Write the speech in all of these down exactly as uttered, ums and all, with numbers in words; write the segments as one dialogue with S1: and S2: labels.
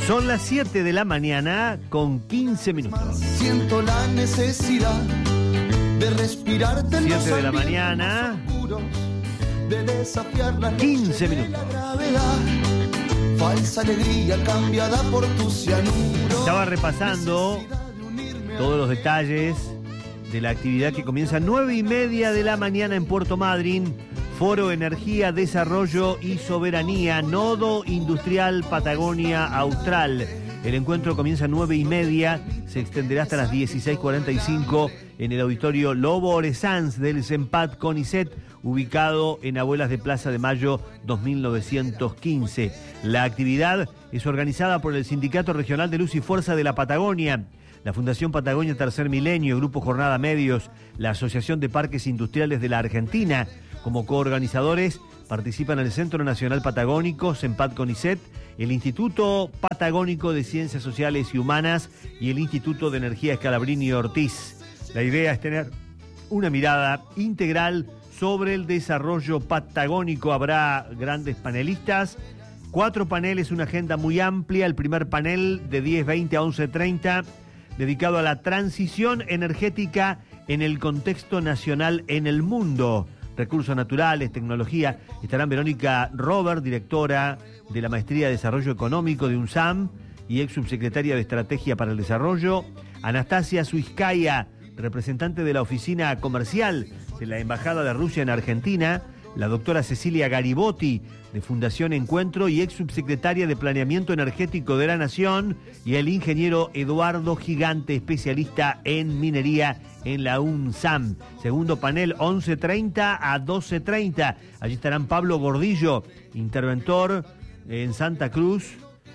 S1: Son las siete de la mañana con quince minutos.
S2: Siento la necesidad de respirarte en los
S1: siete de la mañana,
S2: oscuros, de desafiar la
S1: quince
S2: noche de
S1: minutos.
S2: la gravedad. Falsa alegría cambiada por tu cianuro.
S1: Estaba repasando todos los detalles de la actividad que comienza a nueve y media de la mañana en Puerto Madryn. Foro Energía, Desarrollo y Soberanía, Nodo Industrial Patagonia Austral. El encuentro comienza a nueve y media, se extenderá hasta las dieciséis cuarenta y cinco en el auditorio Lobo Orezans del CEMPAT CONICET, ubicado en Abuelas de Plaza de Mayo dos mil novecientos quince. La actividad es organizada por el Sindicato Regional de Luz y Fuerza de la Patagonia, la Fundación Patagonia Tercer Milenio, Grupo Jornada Medios, la Asociación de Parques Industriales de la Argentina. Como coorganizadores participan el Centro Nacional Patagónico, CEMPAT CONICET, el Instituto Patagónico de Ciencias Sociales y Humanas y el Instituto de Energía Scalabrini Ortiz. La idea es tener una mirada integral sobre el desarrollo patagónico. Habrá grandes panelistas, cuatro paneles, una agenda muy amplia. El primer panel de diez veinte a once treinta, dedicado a la transición energética en el contexto nacional en el mundo. Recursos naturales, tecnología. Estarán Verónica Robert, directora de la Maestría de Desarrollo Económico de UNSAM y ex subsecretaria de Estrategia para el Desarrollo. Anastasia Suiskaya, representante de la Oficina Comercial de la Embajada de Rusia en Argentina. La doctora Cecilia Garibotti, de Fundación Encuentro y ex subsecretaria de Planeamiento Energético de la Nación, y el ingeniero Eduardo Gigante, especialista en minería en la UNSAM. Segundo panel, once treinta a doce treinta. Allí estarán Pablo Gordillo, interventor en Santa Cruz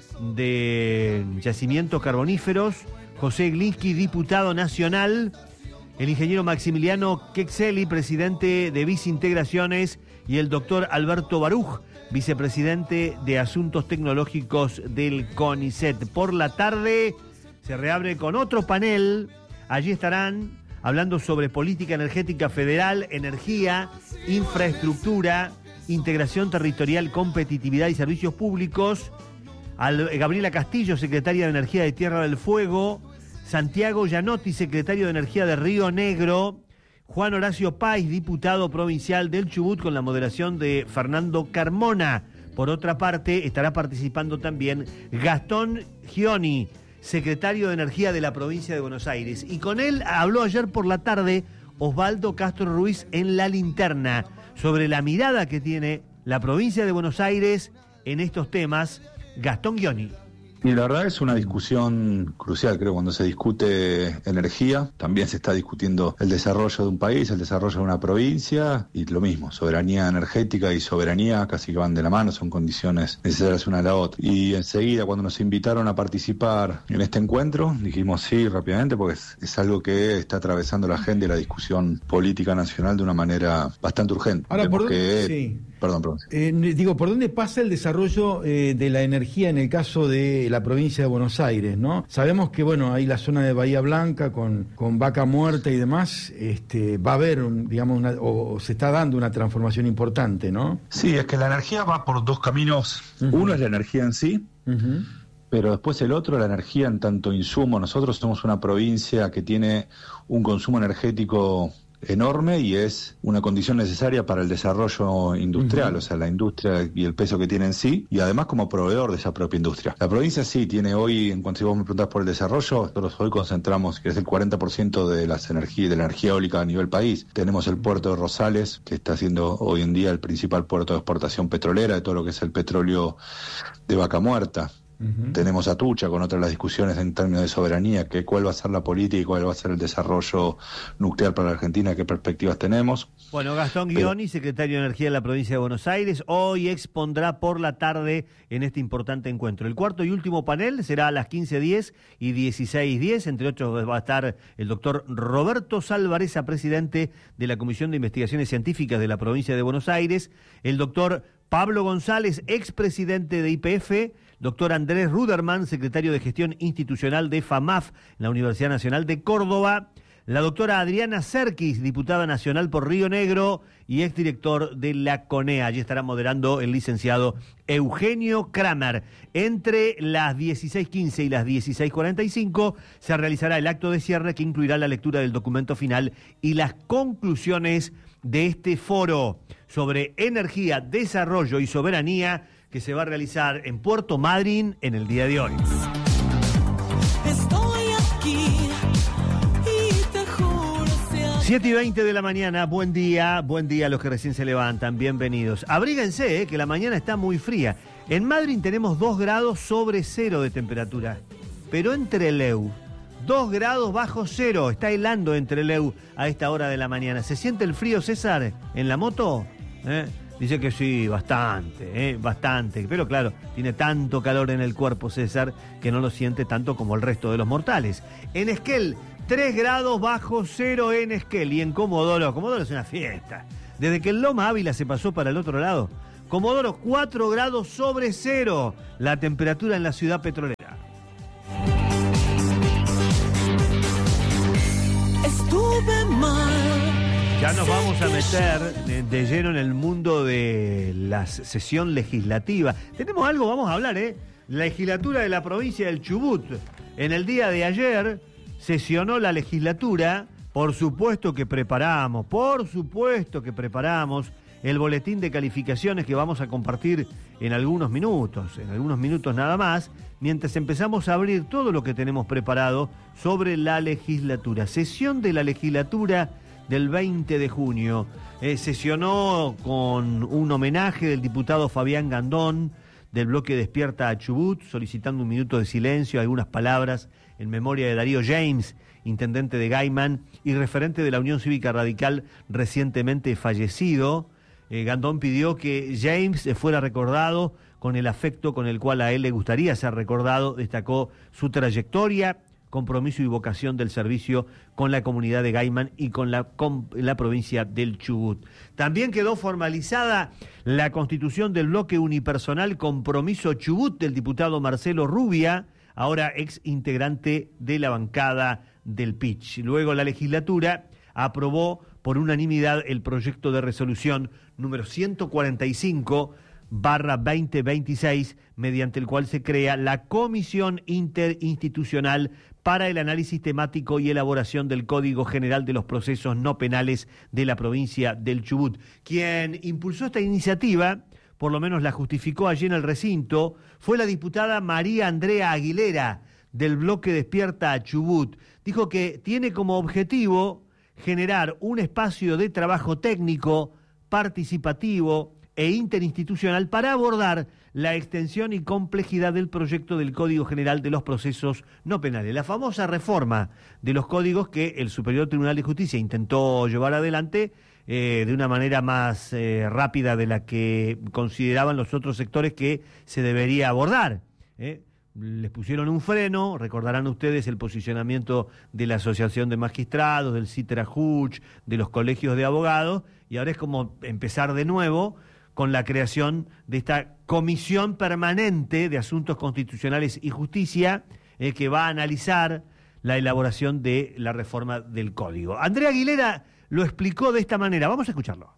S1: de Yacimientos Carboníferos, José Glinsky, diputado nacional, el ingeniero Maximiliano Quexeli, presidente de Vicintegraciones, y el doctor Alberto Baruj, vicepresidente de Asuntos Tecnológicos del CONICET. Por la tarde se reabre con otro panel. Allí estarán hablando sobre política energética federal, energía, infraestructura, integración territorial, competitividad y servicios públicos. Al, Gabriela Castillo, secretaria de Energía de Tierra del Fuego. Santiago Gianotti, secretario de Energía de Río Negro. Juan Horacio Páez, diputado provincial del Chubut, con la moderación de Fernando Carmona. Por otra parte, estará participando también Gastón Gioni, secretario de Energía de la provincia de Buenos Aires. Y con él habló ayer por la tarde Osvaldo Castro Ruiz en La Linterna, sobre la mirada que tiene la provincia de Buenos Aires en estos temas. Gastón Gioni.
S3: Y la verdad es una discusión crucial, creo, cuando se discute energía. También se está discutiendo el desarrollo de un país, el desarrollo de una provincia, y lo mismo, soberanía energética y soberanía casi que van de la mano, son condiciones necesarias una a la otra. Y enseguida, cuando nos invitaron a participar en este encuentro, dijimos sí rápidamente, porque es, es algo que está atravesando la agenda y la discusión política nacional de una manera bastante urgente.
S4: Ahora, ¿por dónde?
S3: Que,
S4: Sí.
S3: Perdón, perdón.
S4: Eh, digo, ¿por dónde pasa el desarrollo eh, de la energía en el caso de la provincia de Buenos Aires, ¿no? Sabemos que, bueno, hay la zona de Bahía Blanca con, con Vaca Muerta y demás, este, va a haber, un, digamos, una, o, o se está dando una transformación importante, ¿no?
S3: Sí, es que la energía va por dos caminos.
S4: Uh-huh.
S3: Uno es la energía en sí,
S4: uh-huh.
S3: pero después el otro, la energía en tanto insumo. Nosotros somos una provincia que tiene un consumo energético enorme y es una condición necesaria para el desarrollo industrial, uh-huh. o sea, la industria y el peso que tiene en sí, y además como proveedor de esa propia industria. La provincia sí tiene hoy, en cuanto si vos me preguntás por el desarrollo, nosotros hoy concentramos, que es el cuarenta por ciento de las energías, de la energía eólica a nivel país. Tenemos el puerto de Rosales, que está siendo hoy en día el principal puerto de exportación petrolera de todo lo que es el petróleo de Vaca Muerta. Uh-huh. Tenemos Atucha con otras las discusiones en términos de soberanía, que cuál va a ser la política y cuál va a ser el desarrollo nuclear para la Argentina, qué perspectivas tenemos.
S1: Bueno, Gastón Gioni, secretario de Energía de la provincia de Buenos Aires, hoy expondrá por la tarde en este importante encuentro. El cuarto y último panel será a las quince diez y dieciséis diez, entre otros va a estar el doctor Roberto Salvareza, presidente de la Comisión de Investigaciones Científicas de la provincia de Buenos Aires, el doctor Pablo González, expresidente de Y P F, doctor Andrés Ruderman, secretario de Gestión Institucional de FAMAF, en la Universidad Nacional de Córdoba, la doctora Adriana Serkis, diputada nacional por Río Negro y exdirector de la CONEA. Allí estará moderando el licenciado Eugenio Kramer. Entre las dieciséis quince y las dieciséis cuarenta y cinco se realizará el acto de cierre que incluirá la lectura del documento final y las conclusiones de este foro sobre energía, desarrollo y soberanía que se va a realizar en Puerto Madryn en el día de hoy.
S5: Estoy aquí y te juro sea...
S1: siete y veinte de la mañana, buen día, buen día a los que recién se levantan, bienvenidos. Abríguense, eh, que la mañana está muy fría. En Madryn tenemos dos grados sobre cero de temperatura, pero en Trelew, dos grados bajo cero, está helando en Trelew a esta hora de la mañana. ¿Se siente el frío, César, en la moto? ¿Eh? Dice que sí, bastante, eh, bastante. Pero claro, tiene tanto calor en el cuerpo, César, que no lo siente tanto como el resto de los mortales. En Esquel, tres grados bajo cero en Esquel. Y en Comodoro, Comodoro es una fiesta. Desde que el Loma Ávila se pasó para el otro lado, Comodoro, cuatro grados sobre cero, la temperatura en la ciudad petrolera.
S5: Estuve mal.
S1: Ya nos vamos a meter de, de lleno en el mundo de la sesión legislativa. Tenemos algo, vamos a hablar, ¿eh? La legislatura de la provincia del Chubut. En el día de ayer sesionó la legislatura. Por supuesto que preparamos, por supuesto que preparamos el boletín de calificaciones que vamos a compartir en algunos minutos, en algunos minutos nada más, mientras empezamos a abrir todo lo que tenemos preparado sobre la legislatura. Sesión de la legislatura del veinte de junio. Eh, sesionó con un homenaje del diputado Fabián Gandón, del bloque Despierta a Chubut, solicitando un minuto de silencio, algunas palabras en memoria de Darío James, intendente de Gaiman y referente de la Unión Cívica Radical recientemente fallecido. Eh, Gandón pidió que James fuera recordado con el afecto con el cual a él le gustaría ser recordado. Destacó su trayectoria, compromiso y vocación del servicio con la comunidad de Gaiman y con la, con la provincia del Chubut. También quedó formalizada la constitución del bloque unipersonal Compromiso Chubut del diputado Marcelo Rubia, ahora ex integrante de la bancada del P I C H. Luego la legislatura aprobó por unanimidad el proyecto de resolución número ciento cuarenta y cinco barra veinte veintiséis, mediante el cual se crea la Comisión Interinstitucional para el Análisis Temático y Elaboración del Código General de los Procesos No Penales de la provincia del Chubut. Quien impulsó esta iniciativa, por lo menos la justificó allí en el recinto, fue la diputada María Andrea Aguilera, del bloque Despierta a Chubut. Dijo que tiene como objetivo generar un espacio de trabajo técnico, participativo e interinstitucional para abordar la extensión y complejidad del proyecto del Código General de los Procesos No Penales, la famosa reforma de los códigos que el Superior Tribunal de Justicia intentó llevar adelante eh, de una manera más eh, rápida de la que consideraban los otros sectores que se debería abordar. ¿eh? Les pusieron un freno, recordarán ustedes el posicionamiento de la Asociación de Magistrados, del CITRA-JUCH, de los colegios de abogados, y ahora es como empezar de nuevo con la creación de esta Comisión Permanente de Asuntos Constitucionales y Justicia, eh, que va a analizar la elaboración de la reforma del Código. Andrea Aguilera lo explicó de esta manera, vamos a escucharlo.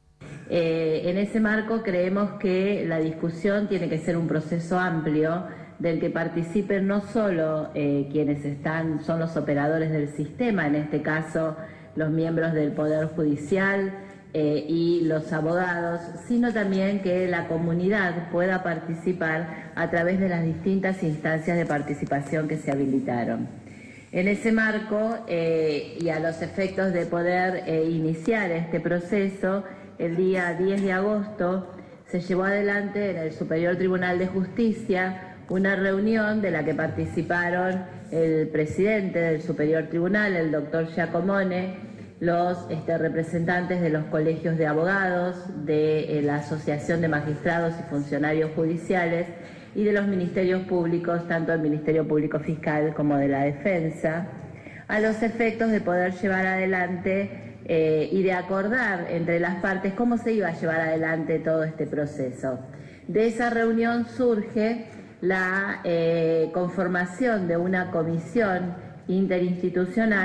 S6: Eh, en ese marco creemos que la discusión tiene que ser un proceso amplio del que participen no solo eh, quienes están, son los operadores del sistema, en este caso los miembros del Poder Judicial eh, y los abogados, sino también que la comunidad pueda participar a través de las distintas instancias de participación que se habilitaron. En ese marco eh, y a los efectos de poder eh, iniciar este proceso, el día diez de agosto se llevó adelante en el Superior Tribunal de Justicia una reunión de la que participaron el presidente del Superior Tribunal, el doctor Giacomone, los este, representantes de los colegios de abogados, de eh, la Asociación de Magistrados y Funcionarios Judiciales y de los ministerios públicos, tanto el Ministerio Público Fiscal como de la Defensa, a los efectos de poder llevar adelante eh, y de acordar entre las partes cómo se iba a llevar adelante todo este proceso. De esa reunión surge la eh, conformación de una comisión interinstitucional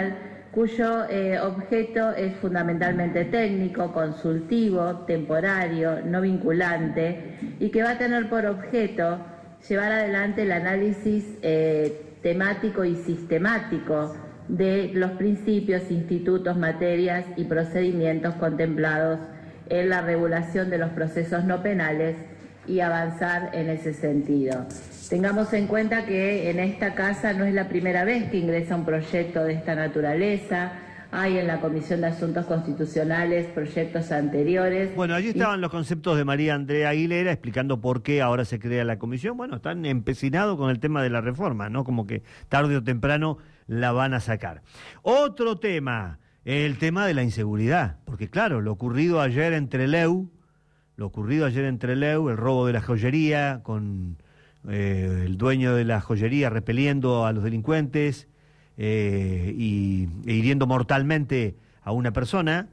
S6: cuyo eh, objeto es fundamentalmente técnico, consultivo, temporario, no vinculante, y que va a tener por objeto llevar adelante el análisis eh, temático y sistemático de los principios, institutos, materias y procedimientos contemplados en la regulación de los procesos no penales y avanzar en ese sentido. Tengamos en cuenta que en esta casa no es la primera vez que ingresa un proyecto de esta naturaleza. Hay en la Comisión de Asuntos Constitucionales proyectos anteriores.
S1: Bueno, allí estaban y... los conceptos de María Andrea Aguilera explicando por qué ahora se crea la comisión. Bueno, están empecinados con el tema de la reforma, ¿no? Como que tarde o temprano la van a sacar. Otro tema, el tema de la inseguridad. Porque claro, lo ocurrido ayer en Trelew, lo ocurrido ayer en Trelew, el robo de la joyería con eh, el dueño de la joyería repeliendo a los delincuentes, Eh, y, e hiriendo mortalmente a una persona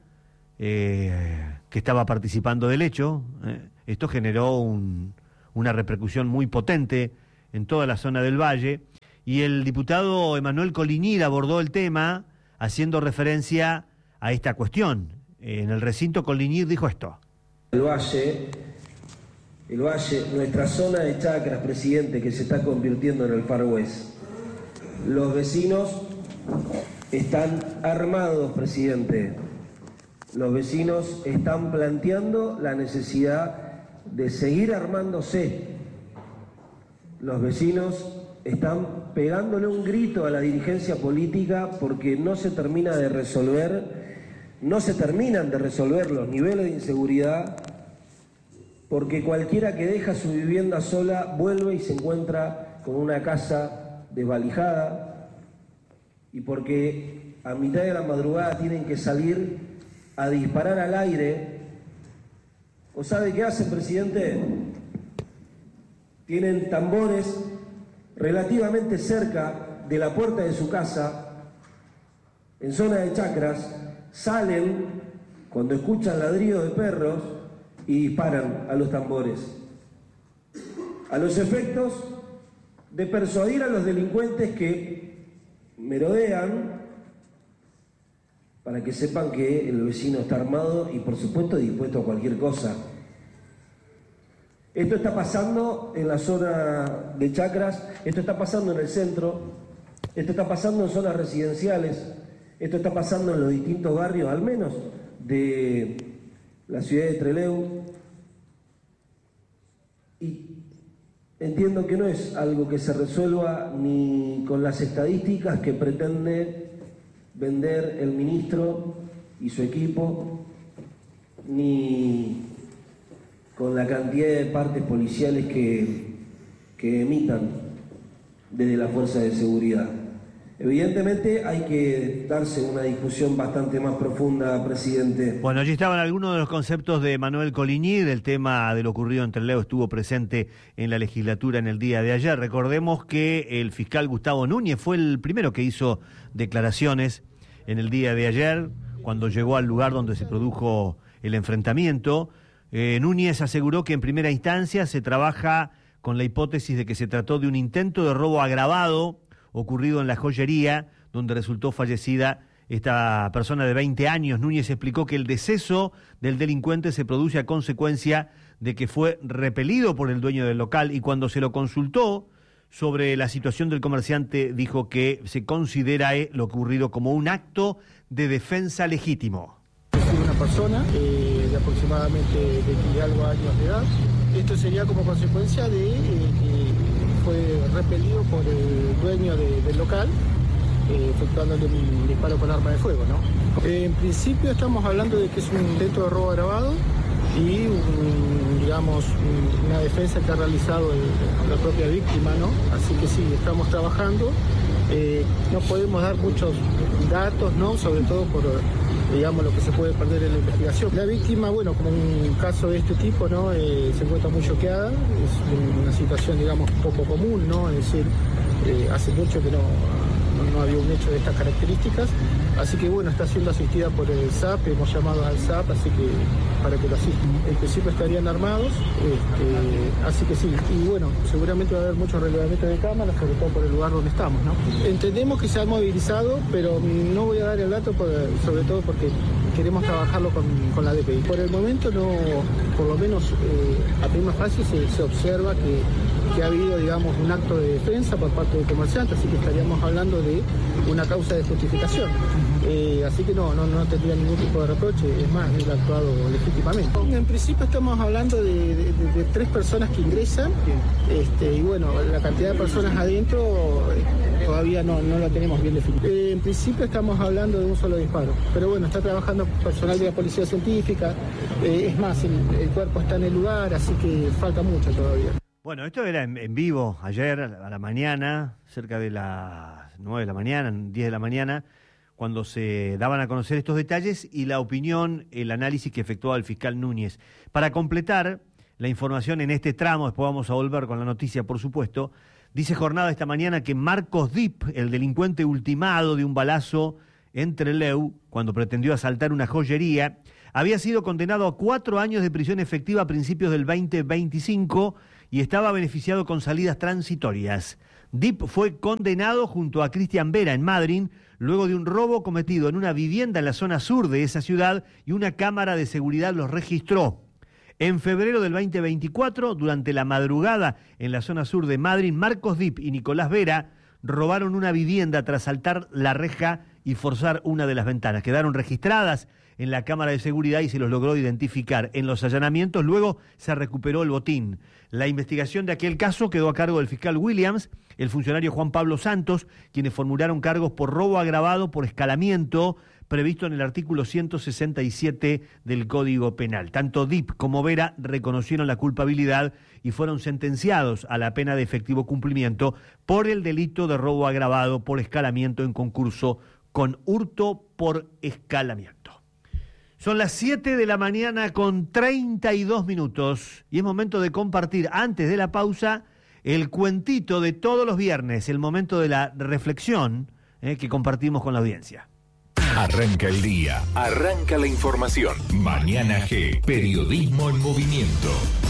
S1: eh, que estaba participando del hecho. Eh, esto generó un, una repercusión muy potente en toda la zona del Valle, y el diputado Emanuel Coligny abordó el tema haciendo referencia a esta cuestión. Eh, en el recinto Coligny dijo esto.
S7: El Valle, el Valle, nuestra zona de chacras, presidente, que se está convirtiendo en el Far West. Los vecinos están armados, presidente. Los vecinos están planteando la necesidad de seguir armándose. Los vecinos están pegándole un grito a la dirigencia política porque no se termina de resolver, no se terminan de resolver los niveles de inseguridad, porque cualquiera que deja su vivienda sola vuelve y se encuentra con una casa desvalijada, y porque a mitad de la madrugada tienen que salir a disparar al aire. ¿O sabe qué hacen, presidente? Tienen tambores relativamente cerca de la puerta de su casa, en zona de chacras, salen cuando escuchan ladridos de perros y disparan a los tambores, a los efectos de persuadir a los delincuentes que merodean, para que sepan que el vecino está armado y por supuesto dispuesto a cualquier cosa. Esto está pasando en la zona de chacras, esto está pasando en el centro, esto está pasando en zonas residenciales, esto está pasando en los distintos barrios, al menos de la ciudad de Trelew. Y entiendo que no es algo que se resuelva ni con las estadísticas que pretende vender el ministro y su equipo, ni con la cantidad de partes policiales que, que emitan desde la fuerza de seguridad. Evidentemente hay que darse una discusión bastante más profunda, presidente.
S1: Bueno, allí estaban algunos de los conceptos de Emanuel Coligny, del tema de lo ocurrido en Trelew. Estuvo presente en la legislatura en el día de ayer. Recordemos que el fiscal Gustavo Núñez fue el primero que hizo declaraciones en el día de ayer, cuando llegó al lugar donde se produjo el enfrentamiento. Eh, Núñez aseguró que en primera instancia se trabaja con la hipótesis de que se trató de un intento de robo agravado ocurrido en la joyería, donde resultó fallecida esta persona de veinte años. Núñez explicó que el deceso del delincuente se produce a consecuencia de que fue repelido por el dueño del local, y cuando se lo consultó sobre la situación del comerciante, dijo que se considera lo ocurrido como un acto de defensa legítimo.
S8: Es una persona eh, de aproximadamente veinte y algo años de edad. Esto sería como consecuencia de eh, que fue repelido por el dueño de, del local, eh, efectuándole un disparo con arma de fuego, ¿no? Eh, en principio estamos hablando de que es un intento de robo agravado y un, digamos, un, una defensa que ha realizado el, la propia víctima, ¿no? Así que sí, estamos trabajando. Eh, no podemos dar muchos datos, ¿no? Sobre todo por, digamos, lo que se puede perder en la investigación. La víctima, bueno, como un caso de este tipo, ¿no? Eh, se encuentra muy choqueada, es una situación, digamos, poco común, ¿no? Es decir, eh, hace mucho que no, no, no había un hecho de estas características, así que bueno, está siendo asistida por el S A P, hemos llamado al S A P, así que para que lo asistan. En principio estarían armados, este, así que sí, y bueno, seguramente va a haber mucho relevamiento de cámaras, sobre todo por el lugar donde estamos, ¿no? Entendemos que se han movilizado, pero no voy a dar el dato, por, sobre todo porque queremos trabajarlo con, con la D P I. Por el momento no, por lo menos eh, a prima facie se, se observa que, que ha habido, digamos, un acto de defensa por parte del comerciante, así que estaríamos hablando de una causa de justificación. Eh, así que no, no, no tendría ningún tipo de reproche, es más, él ha actuado legítimamente. En principio estamos hablando de, de, de, de tres personas que ingresan, este, y bueno, la cantidad de personas adentro eh, todavía no, no la tenemos bien definida. Eh, en principio estamos hablando de un solo disparo, pero bueno, está trabajando personal de la policía científica, eh, es más, el, el cuerpo está en el lugar, así que falta mucho todavía.
S1: Bueno, esto era en, en vivo ayer a la mañana, cerca de las nueve de la mañana, diez de la mañana, cuando se daban a conocer estos detalles y la opinión, el análisis que efectuaba el fiscal Núñez. Para completar la información en este tramo, después vamos a volver con la noticia, por supuesto, dice Jornada esta mañana que Marcos Dip, el delincuente ultimado de un balazo en Trelew, cuando pretendió asaltar una joyería, había sido condenado a cuatro años de prisión efectiva a principios del veinte veinticinco y estaba beneficiado con salidas transitorias. Dip fue condenado junto a Cristian Vera en Madryn, luego de un robo cometido en una vivienda en la zona sur de esa ciudad y una cámara de seguridad los registró. En febrero del veinte veinticuatro, durante la madrugada en la zona sur de Madryn, Marcos Dip y Nicolás Vera robaron una vivienda tras saltar la reja y forzar una de las ventanas. Quedaron registradas en la cámara de seguridad y se los logró identificar. En los allanamientos luego se recuperó el botín. La investigación de aquel caso quedó a cargo del fiscal Williams, el funcionario Juan Pablo Santos, quienes formularon cargos por robo agravado por escalamiento previsto en el artículo ciento sesenta y siete del Código Penal. Tanto Dip como Vera reconocieron la culpabilidad y fueron sentenciados a la pena de efectivo cumplimiento por el delito de robo agravado por escalamiento en concurso con hurto por escalamiento. Son las siete de la mañana con treinta y dos minutos y es momento de compartir antes de la pausa el cuentito de todos los viernes, el momento de la reflexión eh, que compartimos con la audiencia.
S9: Arranca el día, arranca la información. Mañana G, periodismo en movimiento.